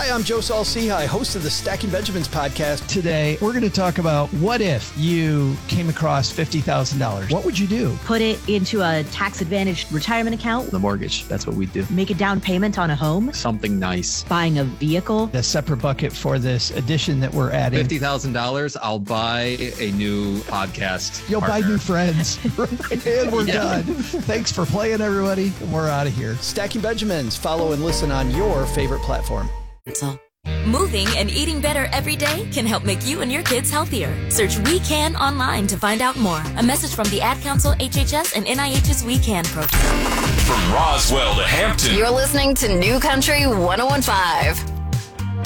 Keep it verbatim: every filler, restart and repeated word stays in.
Hi, I'm Joe Saul-Sehy, host of the Stacking Benjamins podcast. Today, we're going to talk about what if you came across fifty thousand dollars? What would you do? Put it into a tax-advantaged retirement account. The mortgage, that's what we do. Make a down payment on a home. Something nice. Buying a vehicle. A separate bucket for this addition that we're adding. fifty thousand dollars, I'll buy a new podcast You'll partner. buy new friends. And we're Yeah. done. Thanks for playing, everybody. We're out of here. Stacking Benjamins. Follow and listen on your favorite platform. Moving and eating better every day can help make you and your kids healthier. Search We Can online to find out more. A message from the Ad Council, H H S, and N I H's We Can program. From Roswell to Hampton. You're listening to New Country one oh one point five.